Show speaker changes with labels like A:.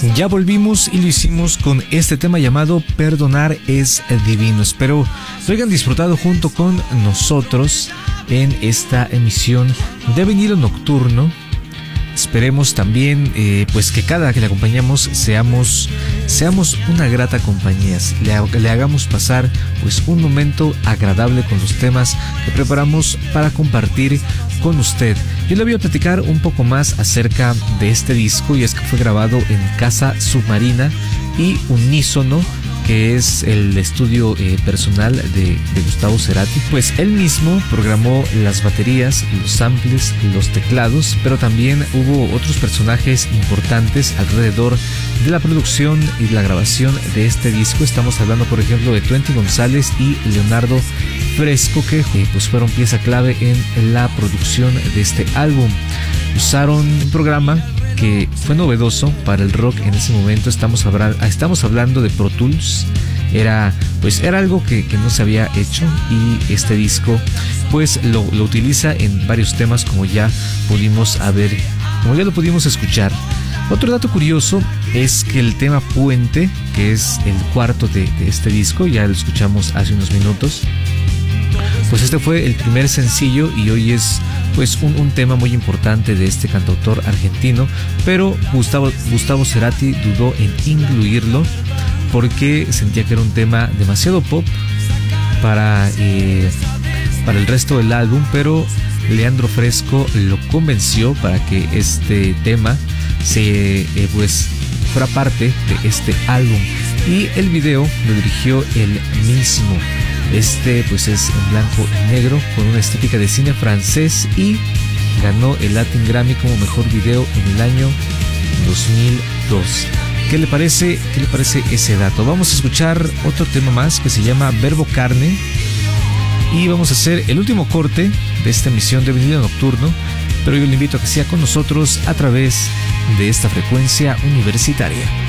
A: Ya volvimos y lo hicimos con este tema llamado Perdonar es Divino. Espero lo hayan disfrutado junto con nosotros en esta emisión de Vinilo Nocturno. Esperemos también pues que cada que le acompañamos seamos una grata compañía, le hagamos pasar pues un momento agradable con los temas que preparamos para compartir con usted. Yo le voy a platicar un poco más acerca de este disco, y es que fue grabado en Casa Submarina y Unísono, que es el estudio personal de Gustavo Cerati. Pues él mismo programó las baterías, los samples, los teclados, pero también hubo otros personajes importantes alrededor de la producción y de la grabación de este disco. Estamos hablando, por ejemplo, de Twenty González y Leonardo Fresco, que pues fueron pieza clave en la producción de este álbum. Usaron un programa que fue novedoso para el rock en ese momento. Estamos hablando de Pro Tools. Era algo que no se había hecho, y este disco pues lo utiliza en varios temas, como ya lo pudimos escuchar. Otro dato curioso es que el tema Puente, que es el cuarto de este disco, ya lo escuchamos hace unos minutos, pues este fue el primer sencillo, y hoy es pues un tema muy importante de este cantautor argentino, pero Gustavo Cerati dudó en incluirlo porque sentía que era un tema demasiado pop para el resto del álbum, pero Leandro Fresco lo convenció para que este tema pues fuera parte de este álbum, y el video lo dirigió él mismo. Este pues es en blanco y negro con una estética de cine francés, y ganó el Latin Grammy como mejor video en el año 2002. ¿Qué le parece ese dato? Vamos a escuchar otro tema más que se llama Verbo Carne, y vamos a hacer el último corte de esta emisión de Vinilo Nocturno, pero yo le invito a que sea con nosotros a través de esta frecuencia universitaria.